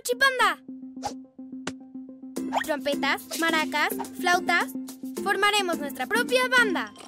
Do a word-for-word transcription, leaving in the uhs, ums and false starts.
Chipanda. Trompetas, maracas, flautas. Formaremos nuestra propia banda.